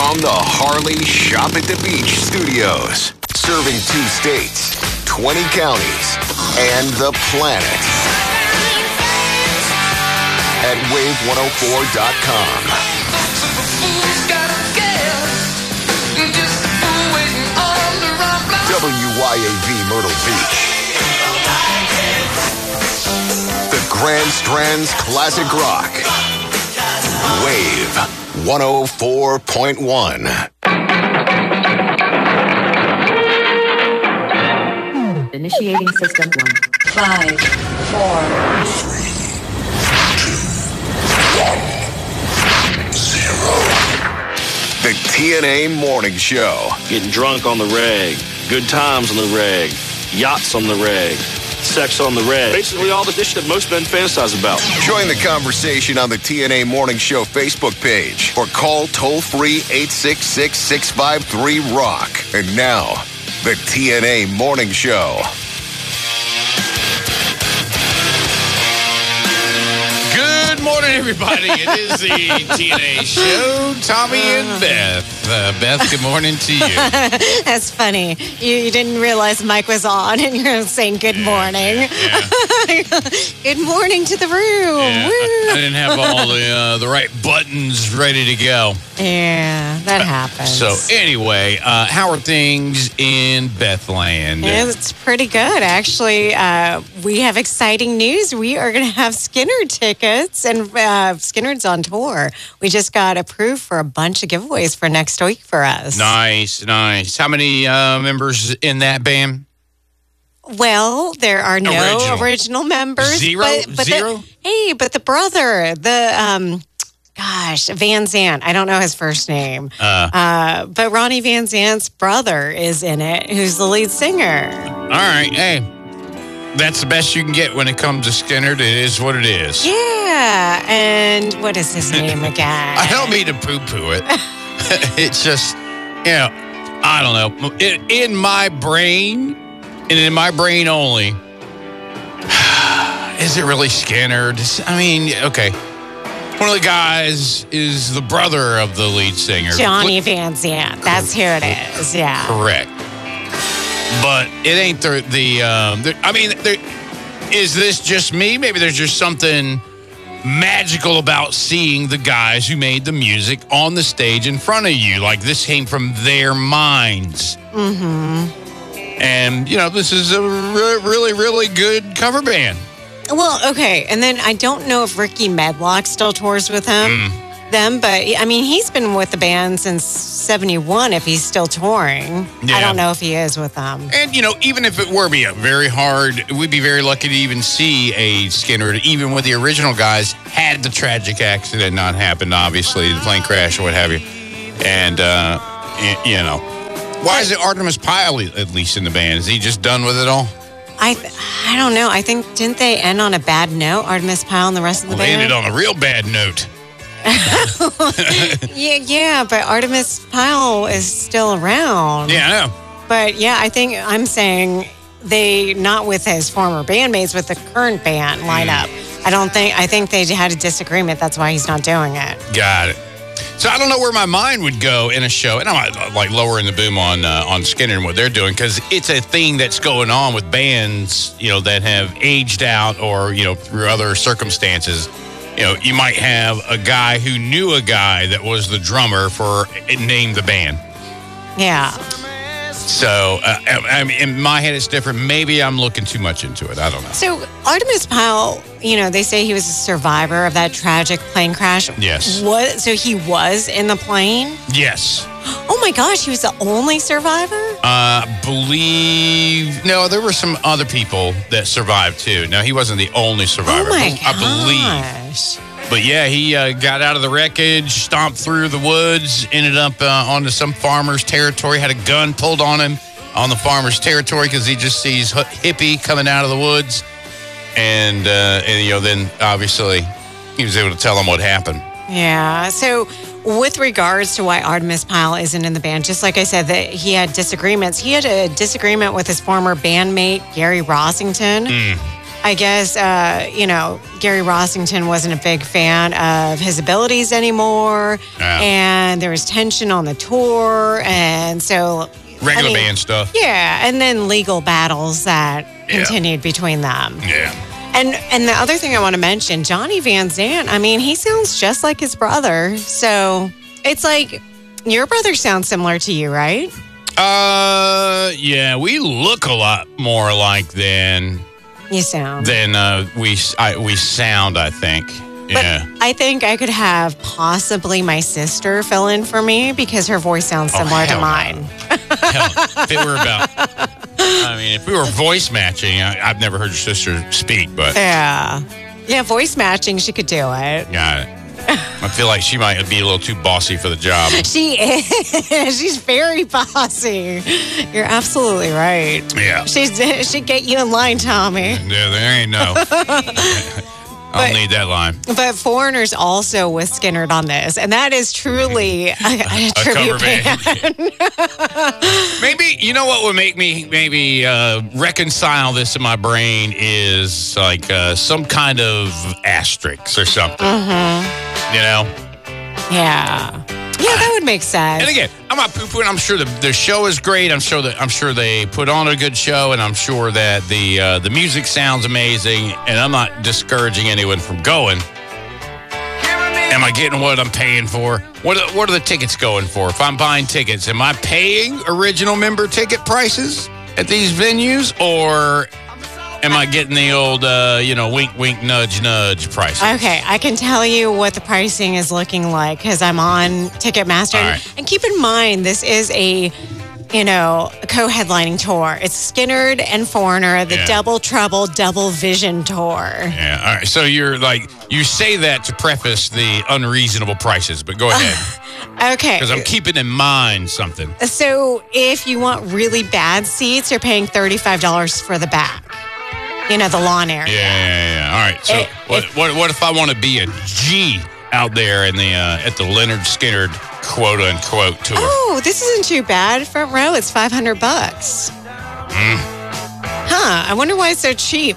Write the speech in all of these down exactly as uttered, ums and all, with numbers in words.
From the Harley Shop at the Beach studios, serving two states, twenty counties, and the planet. At wave one oh four dot com. W Y A V Myrtle Beach. The Grand Strand's Classic Rock. Wave one oh four point one. Initiating system one. Five, four, three, two, one, zero. The T N A Morning Show. Getting drunk on the reg. Good times on the reg. Yachts on the reg. Sex on the reg. Basically all the shit that most men fantasize about. Join the conversation on the T N A Morning Show Facebook page or call toll-free eight six six, six five three, ROCK. And now, the T N A Morning Show. Good morning, everybody. It is the T N A Show. Tommy and Beth. Uh, Beth, good morning to you. That's funny. You, you didn't realize Mike was on, and you're saying good yeah, morning. Yeah. Good morning to the room. Yeah, I, I didn't have all the uh, the right buttons ready to go. Yeah, that happens. So anyway, uh, how are things in Bethland? Yeah, it's pretty good, actually. Uh, we have exciting news. We are going to have Skinner tickets, and uh, Skinner's on tour. We just got approved for a bunch of giveaways for next week for us. Nice, nice. How many uh, members in that band? Well, there are no original, original members. Zero? But, but Zero? The, hey, but the brother, the, um, gosh, Van Zant, I don't know his first name. Uh, uh, but Ronnie Van Zant's brother is in it, who's the lead singer. All right, hey. That's the best you can get when it comes to Skinner. It is what it is. Yeah, and what is his name again? I don't mean to poo-poo it. It's just, you know, I don't know. In, in my brain, and in my brain only, is it really Skinner? I mean, okay. One of the guys is the brother of the lead singer. Johnny Van Zant. That's who it is, yeah. Correct. But it ain't the, the, um, the I mean, there, is this just me? Maybe there's just something magical about seeing the guys who made the music on the stage in front of you. Like this came from their minds. Mm-hmm. And, you know, this is a re- really, really good cover band. Well, okay. And then I don't know if Ricky Medlock still tours with him. Mm. Them, but I mean, he's been with the band since seventy-one if he's still touring. Yeah. I don't know if he is with them. And, you know, even if it were be a very hard, we'd be very lucky to even see a Skinner, even with the original guys, had the tragic accident not happened, obviously, the plane crash or what have you. And, uh, you know, why is it Artemis Pyle at least in the band? Is he just done with it all? I I don't know. I think, didn't they end on a bad note, Artemis Pyle and the rest of the well, band? They ended on a real bad note. yeah, yeah, but Artemis Pyle is still around. Yeah, I know. But yeah, I think I'm saying they, not with his former bandmates, with the current band lineup. Mm. I don't think, I think they had a disagreement. That's why he's not doing it. Got it. So I don't know where my mind would go in a show, and I'm not like lowering the boom on uh, on Skinner and what they're doing, because it's a thing that's going on with bands, you know, that have aged out or, you know, through other circumstances. You know, you might have a guy who knew a guy that was the drummer for Name the Band. Yeah. So, uh, I mean, in my head, it's different. Maybe I'm looking too much into it. I don't know. So, Artemis Pyle, you know, they say he was a survivor of that tragic plane crash. Yes. What? So, he was in the plane? Yes. Oh, my gosh. He was the only survivor? Uh, believe... No, there were some other people that survived, too. No, he wasn't the only survivor. Oh, my gosh. I believe. But yeah, he uh, got out of the wreckage, stomped through the woods, ended up uh, onto some farmer's territory, had a gun pulled on him on the farmer's territory because he just sees hippie coming out of the woods. And, uh, and, you know, then obviously he was able to tell him what happened. Yeah. So with regards to why Artemis Pyle isn't in the band, just like I said, that he had disagreements. He had a disagreement with his former bandmate, Gary Rossington. Mm. I guess, uh, you know, Gary Rossington wasn't a big fan of his abilities anymore. Yeah. And there was tension on the tour. And so... Regular I mean, band stuff. Yeah, and then legal battles that Yeah. continued between them. Yeah. And and the other thing I want to mention, Johnny Van Zant, I mean, he sounds just like his brother. So it's like, your brother sounds similar to you, right? Uh, yeah, we look a lot more alike than You sound. than uh, we I, we sound. I think. But Yeah. I think I could have possibly my sister fill in for me because her voice sounds Oh, similar to hell no. mine. Hell, if it were about, I mean, if we were voice matching, I, I've never heard your sister speak, but Yeah. Yeah, voice matching, she could do it. got it. I feel like she might be a little too bossy for the job. She is. She's very bossy. You're absolutely right. Yeah. She's she'd get you in line, Tommy. Yeah, there ain't no. I don't need that line. But Foreigner's also with Skinnerd on this, and that is truly a, a, A tribute cover band. Maybe, you know what would make me maybe uh, reconcile this in my brain is like uh, some kind of asterisk or something. Mm-hmm. You know? Yeah. Yeah, that would make sense. And again, I'm not poo-pooing. I'm sure the, the show is great. I'm sure that I'm sure they put on a good show, and I'm sure that the uh, the music sounds amazing. And I'm not discouraging anyone from going. Am I getting what I'm paying for? What are, what are the tickets going for? If I'm buying tickets, am I paying original member ticket prices at these venues, or am I getting the old, uh, you know, wink, wink, nudge, nudge prices? Okay, I can tell you what the pricing is looking like because I'm on Ticketmaster. All And, right. and keep in mind, this is a, you know, a co-headlining tour. It's Skinnerd and Foreigner, the Yeah. Double Trouble, Double Vision tour. Yeah. All right. So you're like, you say that to preface the unreasonable prices, but go ahead. Okay. Because I'm keeping in mind something. So if you want really bad seats, you're paying thirty-five dollars for the back. You know, the lawn area. Yeah, yeah, yeah. All right. So It- what, what what if I want to be a G out there in the uh, at the Leonard Skinnerd quote unquote tour? Oh, this isn't too bad. Front row, it's five hundred bucks. Mm. Huh. I wonder why it's so cheap.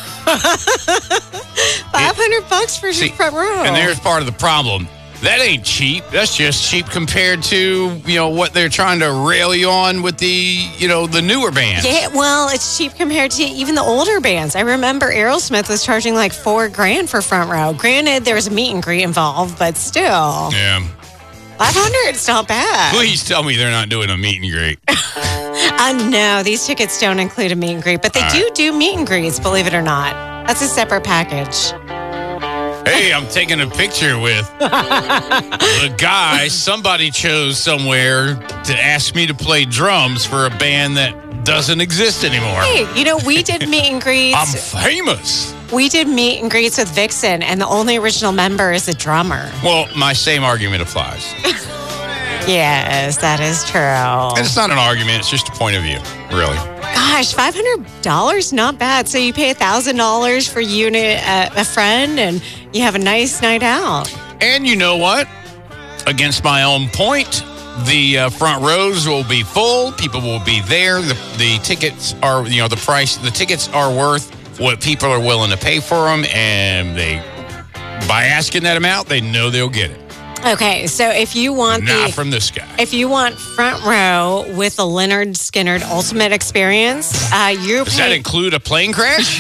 five hundred bucks for See, your front row. And there's part of the problem. That ain't cheap. That's just cheap compared to, you know, what they're trying to rail you on with the, you know, the newer bands. Yeah, well, it's cheap compared to even the older bands. I remember Aerosmith was charging like four grand for front row. Granted, there was a meet and greet involved, but still, Yeah. five hundred. It's not bad. Please tell me they're not doing a meet and greet. Uh, no, these tickets don't include a meet and greet, but they All do right. do meet and greets. Believe it or not, that's a separate package. Hey, I'm taking a picture with a guy somebody chose somewhere to ask me to play drums for a band that doesn't exist anymore. Hey, you know, we did meet and greets. I'm famous. We did meet and greets with Vixen, and the only original member is the drummer. Well, my same argument applies. Yes, that is true. And it's not an argument, it's just a point of view, really. Gosh, five hundred dollars, not bad. So you pay one thousand dollars for you and a, a friend, and you have a nice night out. And you know what? Against my own point, the uh, front rows will be full. People will be there. The, the tickets are, you know, the price, the tickets are worth what people are willing to pay for them. And they, by asking that amount, they know they'll get it. Okay, so if you want Not the from this guy. if you want front row with the Leonard Skinnerd Ultimate Experience, uh, you Does that pay. include a plane crash?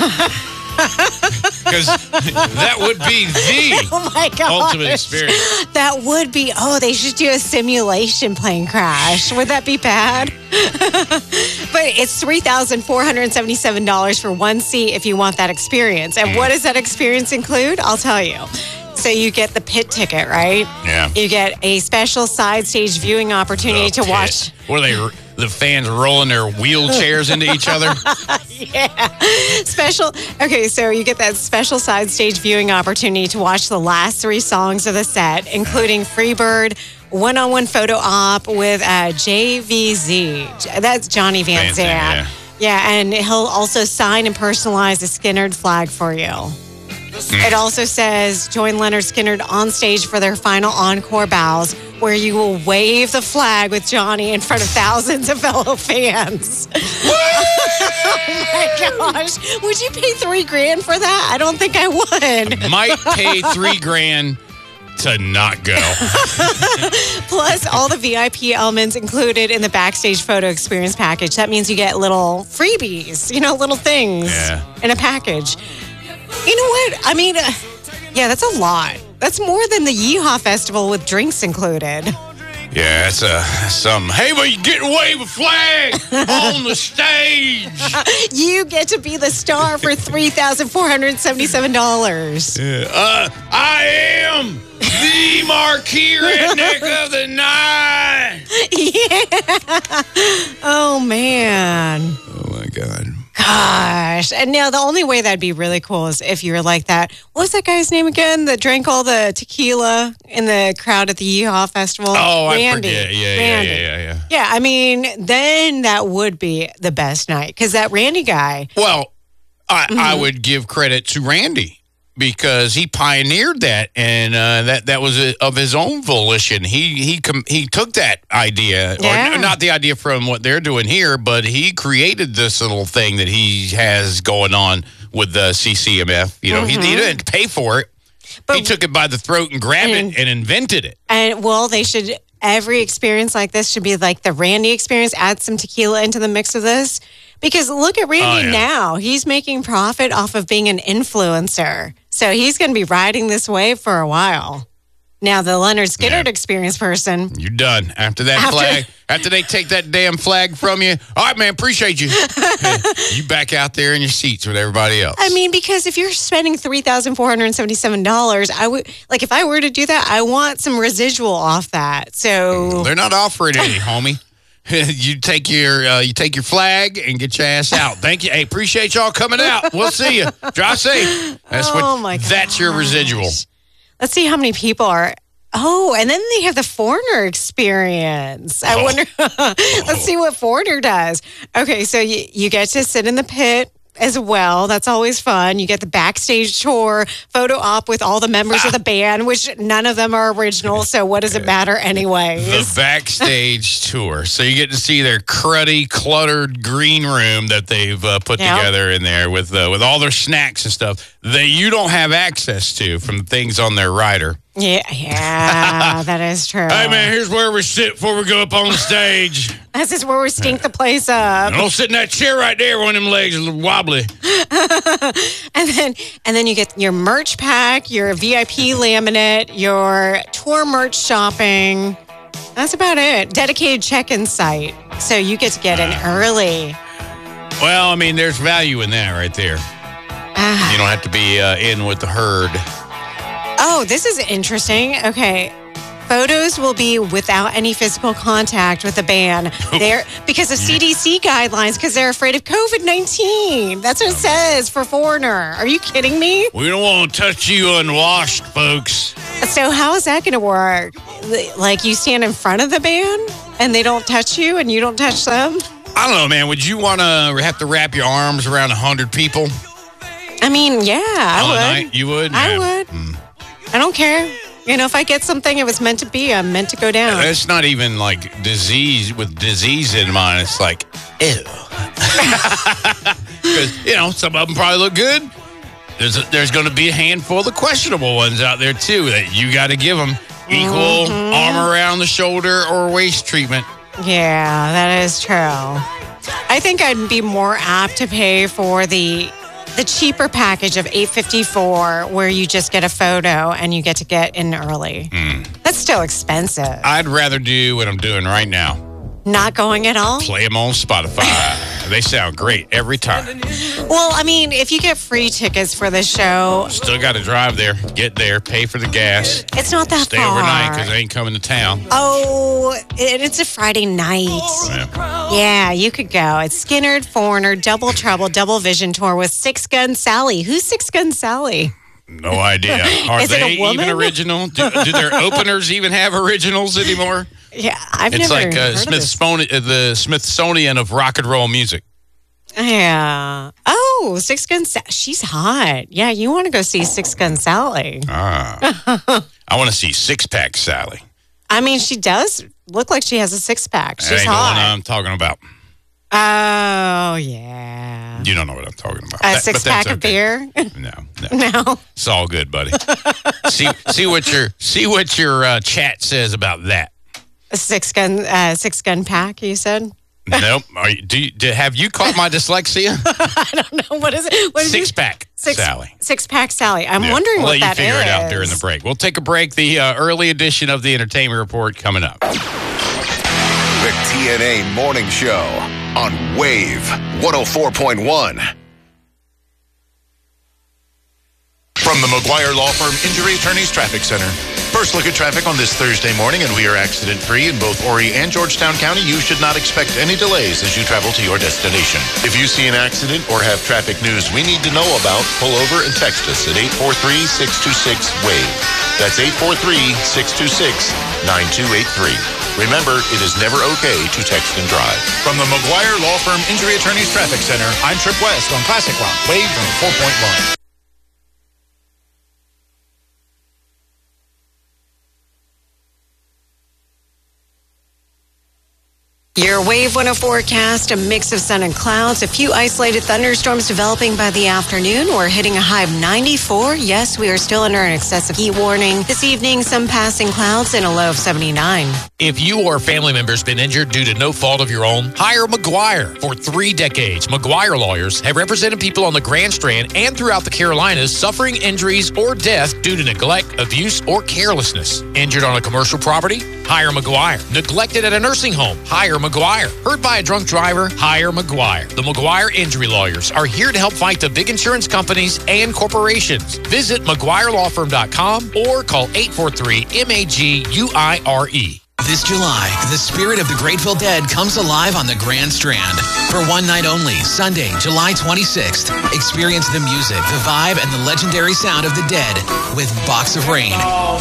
Because that would be the Oh my god! ultimate experience. That would be. Oh, they should do a simulation plane crash. Would that be bad? But it's three thousand four hundred seventy-seven dollars for one seat if you want that experience. And what does that experience include? I'll tell you. So you get the pit ticket, right? Yeah. You get a special side stage viewing opportunity The to watch. pit. What are they? The fans rolling their wheelchairs into each other? Yeah. Special. Okay, so you get that special side stage viewing opportunity to watch the last three songs of the set, including Freebird, one-on-one photo op with uh, J V Z. That's Johnny Van Van Zant. Zant, yeah. Yeah, and he'll also sign and personalize the Skinnerd flag for you. It also says join Leonard Skinnerd on stage for their final encore bows, where you will wave the flag with Johnny in front of thousands of fellow fans. Oh my gosh. Would you pay three grand for that? I don't think I would. Might pay three grand to not go. Plus, all the V I P elements included in the backstage photo experience package. That means you get little freebies, you know, little things Yeah. in a package. You know what? I mean, uh, yeah, that's a lot. That's more than the Yeehaw Festival with drinks included. Yeah, that's uh, some. Hey, but you get away with flag on the stage. You get to be the star for three thousand four hundred seventy-seven dollars. Yeah. Uh, I am the marquee redneck of the night. Yeah. Oh, man. Oh, my God. Gosh. And now the only way that'd be really cool is if you were like that. What was that guy's name again that drank all the tequila in the crowd at the Yeehaw Festival? Oh, I Randy. forget. Yeah, yeah, Randy. yeah, yeah, yeah. Yeah, I mean, then that would be the best night because that Randy guy. Well, I, Mm-hmm. I would give credit to Randy because he pioneered that, and uh, that that was uh of his own volition. He he com- he took that idea, Yeah. or n- not the idea from what they're doing here, but he created this little thing that he has going on with the C C M F. You know, he, he didn't pay for it. Mm-hmm. But- he took it by the throat and grabbed And- it and invented it. And well, they should, every experience like this should be like the Randy experience. Add some tequila into the mix of this. Because look at Randy Oh, yeah. now. He's making profit off of being an influencer. So he's going to be riding this wave for a while. Now, the Leonard Skinner Yeah. experience person. You're done. After that After- flag, after they take that damn flag from you, all right, man, appreciate you. You back out there in your seats with everybody else. I mean, because if you're spending three thousand four hundred seventy-seven dollars, I would, like, if I were to do that, I want some residual off that. So, They're not offering any, homie. You take your uh, you take your flag and get your ass out. Thank you. Hey, appreciate y'all coming out. We'll see you. Drive safe. That's Oh, what. my That's your residual. let's see how many people are. Oh, and then they have the Foreigner experience. I Oh. wonder, let's see what Foreigner does. Okay, so you, you get to sit in the pit as well. That's always fun. You get the backstage tour, photo op with all the members of the band, which none of them are original. So what does it matter anyway? The backstage tour. So you get to see their cruddy, cluttered green room that they've uh, put Yeah. together in there with uh, with all their snacks and stuff that you don't have access to from the things on their rider. Yeah, yeah, that is true. Hey, man, here's where we sit before we go up on the stage. This is where we stink the place up. Don't sit in that chair right there. One of them legs is a little wobbly. And then and then you get your merch pack, your V I P laminate, your tour merch shopping. That's about it. Dedicated check-in site. So you get to get in early. Well, I mean, there's value in that right there. Ah. You don't have to be uh, in with the herd. Oh, this is interesting. Okay. Photos will be without any physical contact with the band. They're because of C D C guidelines, because they're afraid of COVID nineteen. That's what it says for Foreigner. Are you kidding me? We don't want to touch you unwashed, folks. So how is that going to work? Like you stand in front of the band and they don't touch you and you don't touch them? I don't know, man. Would you want to have to wrap your arms around a hundred people I mean, yeah, I on would. a night? You would? I Yeah. would. I don't care. You know, if I get something, it was meant to be. I'm meant to go down. It's not even like disease with disease in mind. It's like, ew. Because, you know, some of them probably look good. There's, a, there's going to be a handful of the questionable ones out there, too, that you got to give them equal Mm-hmm. arm around the shoulder or waist treatment. Yeah, that is true. I think I'd be more apt to pay for the the cheaper package of eight fifty-four, where you just get a photo and you get to get in early. Hmm. That's still expensive. I'd rather do what I'm doing right now. Not going at all? Play them on Spotify. They sound great every time. Well, I mean, if you get free tickets for the show, Still got to drive there, get there, pay for the gas, it's not that stay far. overnight because they ain't coming to town. Oh, and it's a Friday night. Yeah. Yeah, you could go. It's Skinner, Foreigner, Double Trouble, Double Vision Tour with Six Gun Sally. Who's Six Gun Sally? No idea. Are Is it a they even woman? original? Do, do their openers even have originals anymore? Yeah, I've It's never like uh, heard of this. Smithsonian, uh, the Smithsonian of rock and roll music. Yeah. Oh, Six Gun Sally. She's hot. Yeah, you want to go see Six Gun Sally. Ah. I want to see Six Pack Sally. I mean, she does look like she has a six pack. That She's ain't the one hot. I'm talking about. Oh, yeah. You don't know what I'm talking about. A That- six but that's pack of okay. beer? No, no, No. It's all good, buddy. see, see what your see what your uh, chat says about that. A six gun, uh, six gun pack, you said? Nope. Are you, do, you, do have you caught my dyslexia? I don't know. What is it? What is Six it? pack, Six, Sally. Six pack Sally. I'm Yeah. wondering I'll what let that you figure is. it out during the break. We'll take a break. The uh, early edition of the Entertainment Report coming up. The T N A Morning Show on Wave one oh four point one. From the McGuire Law Firm Injury Attorneys Traffic Center. First look at traffic on this Thursday morning, and we are accident-free in both Horry and Georgetown County. You should not expect any delays as you travel to your destination. If you see an accident or have traffic news we need to know about, pull over and text us at eight four three, six two six, WAVE. That's eight four three, six two six, nine two eight three. Remember, it is never okay to text and drive. From the McGuire Law Firm Injury Attorneys Traffic Center, I'm Trip West on Classic Rock, Wave one oh four point one. Your Wave one oh forecast, a mix of sun and clouds, a few isolated thunderstorms developing by the afternoon. We're hitting a high of ninety-four. Yes, we are still under an excessive heat warning. This evening, some passing clouds and a low of seventy-nine. If you or family members been injured due to no fault of your own, hire McGuire. For three decades, McGuire lawyers have represented people on the Grand Strand and throughout the Carolinas suffering injuries or death due to neglect, abuse, or carelessness. Injured on a commercial property? Hire McGuire. Neglected at a nursing home? Hire McGuire. Hurt by a drunk driver? Hire McGuire. The McGuire Injury Lawyers are here to help fight the big insurance companies and corporations. Visit McGuire Law Firm dot com or call eight four three, M A G U I R E. This July, the spirit of the Grateful Dead comes alive on the Grand Strand. For one night only, Sunday, July twenty-sixth, experience the music, the vibe, and the legendary sound of the Dead with Box of Rain.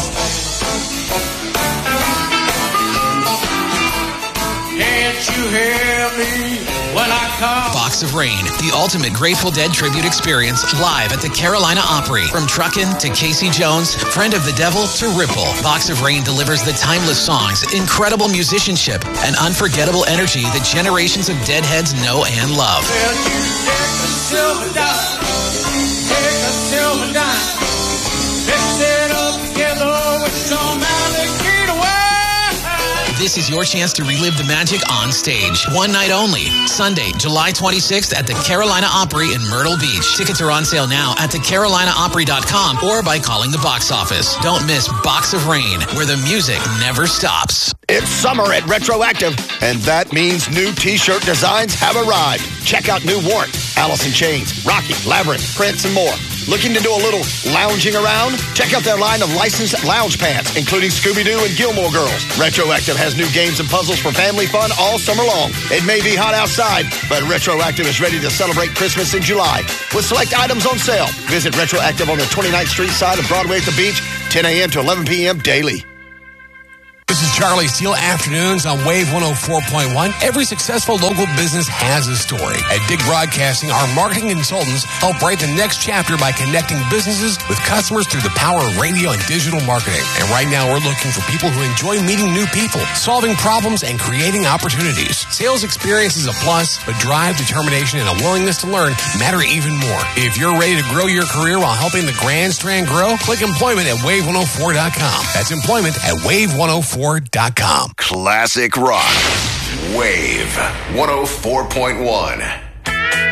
Can't you hear me when I call? Box of Rain, the ultimate Grateful Dead tribute experience, live at the Carolina Opry. From Truckin' to Casey Jones, Friend of the Devil to Ripple, Box of Rain delivers the timeless songs, incredible musicianship, and unforgettable energy that generations of Deadheads know and love. Well, you take a silver dime, take a silver dime, mix it up together with some alligator wine. This is your chance to relive the magic on stage. One night only. Sunday, July twenty-sixth at the Carolina Opry in Myrtle Beach. Tickets are on sale now at the carolina opry dot com or by calling the box office. Don't miss Box of Rain, where the music never stops. It's summer at Retroactive, and that means new t-shirt designs have arrived. Check out new Warrant, Alice in Chains, Rocky, Labyrinth, Prince, and more. Looking to do a little lounging around? Check out their line of licensed lounge pants, including Scooby-Doo and Gilmore Girls. Retroactive has new games and puzzles for family fun all summer long. It may be hot outside, but Retroactive is ready to celebrate Christmas in July with select items on sale. Visit Retroactive on the twenty-ninth Street side of Broadway at the beach, ten a.m. to eleven p.m. daily. This is Charlie Steele, Afternoons on Wave one oh four point one. Every successful local business has a story. At Dig Broadcasting, our marketing consultants help write the next chapter by connecting businesses with customers through the power of radio and digital marketing. And right now, we're looking for people who enjoy meeting new people, solving problems, and creating opportunities. Sales experience is a plus, but drive, determination, and a willingness to learn matter even more. If you're ready to grow your career while helping the Grand Strand grow, click employment at wave one oh four dot com. That's employment at wave one oh four dot com. Classic Rock. Wave one oh four point one.